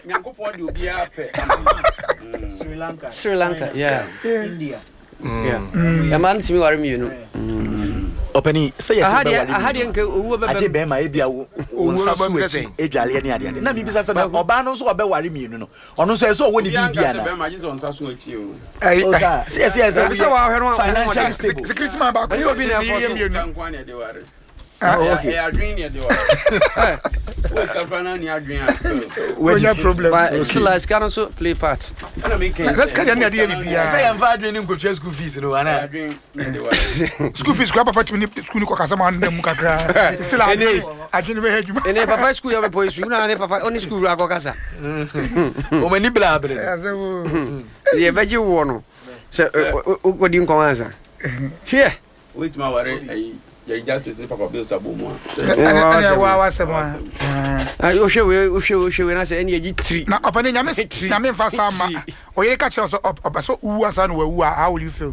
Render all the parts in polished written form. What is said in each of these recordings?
Nyankopon de obi ape. Sri Lanka, yeah. India. Yeah. Man to me worry me, you know. Openi say yes. I had who aje be ma ebia wo nsasu edwale ne ade na mi bisa say na oba no so obe ware mi no ono so so wo ni bibia na be ma je so nsasu achi o yes say wa hwe no financial stable Christmas ba ko obi na kan kwa ne de ware okay I dream ne de ware what's happening ni adwin no problem but still I can also play part ana me can let's carry na de bibia say am fa adwin ni nkotua school fees no ana adwin ne de ware school fees kwa papa timi school ni ko kasa ma na mu kakra still adwin be heduma ene papa school ya be boy school na ne papa oni school ra ko kasa o mani bla bre ye beji wo no se o di nko ansa hwe wait ma ware ai justice papa bill sabomo ana wa sema o hwe na se ene ye 3 na opani nyame mfa sama o yere ka kire so so uwu ansa no wawu how will you feel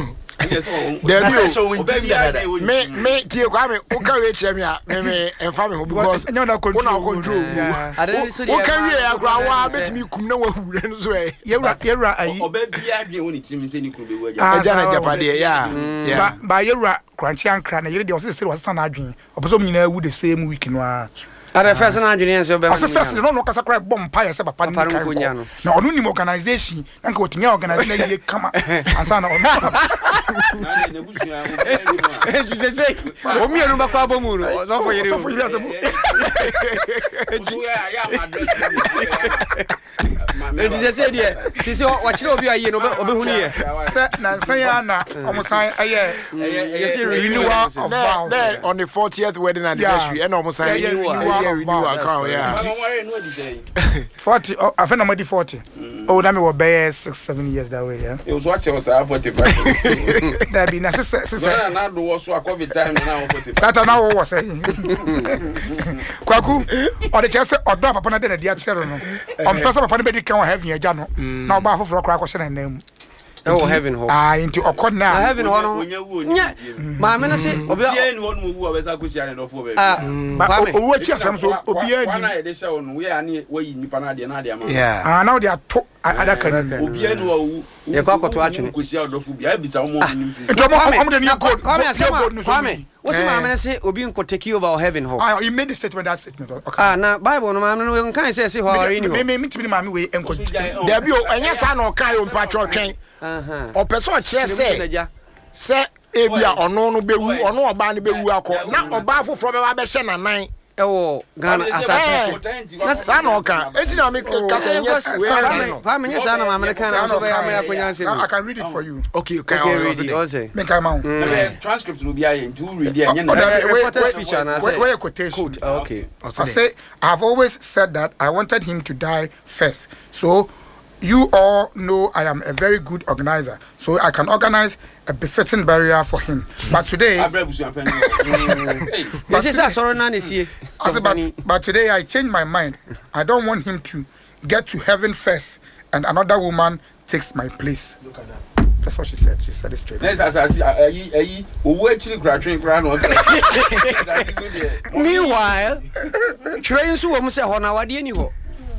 me tie kwa me o ka we kire me a me emfa me ho because una control o ka we ya kwa wa betimi kum na wahu no so e yewra ayi oba bia dwen woni timi se ni kuro be waja aja na japade ya ba yewra kranchi ankra na yere de o se wasa na adwen oboso m nyina wu the same week no a ada first na adwene ense be asa first no kasa kra bomb pie se papa ni kan na onu nim organization nka otimi organize na ye kama ansa na onu na ne busia say o mi enu ba kwa bomu no so for yere ya ma address say there sisi o chire obi aye no obe hu ni ye se na nsan ya na omusan aye renewal of vows there on the 40th wedding anniversary and almost renewal account yeah 40 I think I'm 40 oh that me will be 6-7 years that way yeah it was what was 45 that be na na do was so covid time na 45 that na wo say kwaku o de chese odo papa na de na dia chere no on pesa papa na be di kan o heaven agya no na oba afoforo kra ko hye na nam oh heaven ho into okod na heaven ho no nya ma me na se obi ye ni wonu wu obesa ko hye na do fo be owo chi asam so obi ani na ye de hye wonu we ani wayi nipa na de ama yeah now they are to ada kan obi ani wo ye kwa koto atwene ko hye do fo bia bisa mo ni nsu into mo de ni code kwame what's my man say obi nko take over heaven ho he made the statement okay na bible no ma no kan say ho ari ni ho me timi ma me we enko there be o enya sa na o kan o patro twen o person kire se ebia ono no bewu ono oba no bewu akọ na oba foforo be wa be hye nanan ewo Ghana assassin na sa na o kan etina me ka say yes we pa me yes na American na so be American kwanya se I can read it for you okay read it also me kai ma transcript no bia ye ntu read ya nya na speech na say where quotation okay I say I have always said that I wanted him to die first so you all know I am a very good organizer, so I can organize a befitting burial for him. But today, but today I changed my mind. I don't want him to get to heaven first, and another woman takes my place. Look at that. That's what she said. She said it straight. Meanwhile, trains who almost say, "Hona wadi any ho."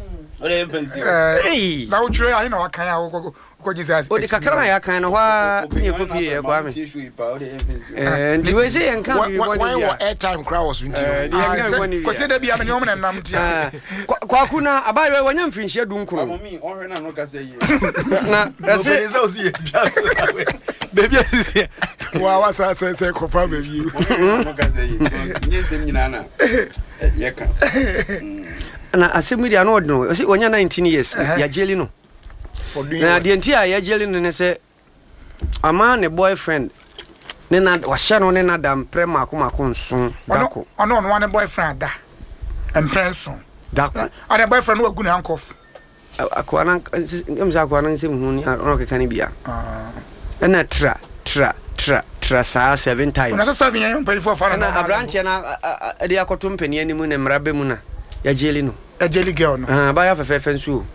Now try I know what kind of go Jesus. O de kakra ya kan no wa ni ekopi e kwa me. And you say en kan bi one airtime crowd was winning. Ko se da bia me nyom na nam tia. Kwa kuna abaye wanya mfinhia du nkuru. Mami ohwe na no ka say ye. Na say so see baby asisi. Wa wa say ko fa baby. No ka say ye. Nyensem nyina na. Ye kan. Na asemidia no odno o si onya 19 years ya jeli no na de ntia ya jeli no ne se ama ne boyfriend ne na wa hye no ne na da mpre mako nson dako ono one boyfriend da mpre nson dako ada boyfriend no agu ne handcuff akwana ngemza akwana nsem hu ni ono keka ni bia na tra saa 7 times na sa 7 yan peli for fara na abrantia na de akoto mpani animu ne mrabe mu na ya jeli no a jelly girl no ba ya fefe nsu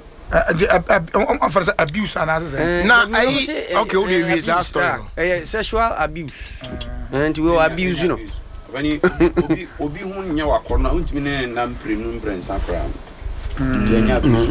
abuse and as na okay who dey use that story sexual abuse and we abuse you know when obi hu nya wakoro na untimi ne na mpre nu mpre nsakra ntenya